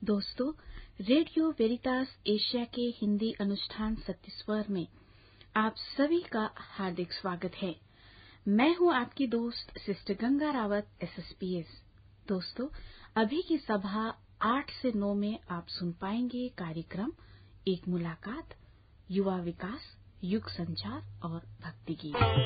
दोस्तों, radio वेरितास Asia के हिंदी अनुष्ठान सत्य स्वर में आप सभी का हार्दिक स्वागत है। मैं हूं आपकी दोस्त सिस्टर गंगा रावत SSPS। दोस्तों, अभी की सभा 8 से 9 में आप सुन पाएंगे कार्यक्रम एक मुलाकात, युवा विकास, युग संचार और भक्ति गीत।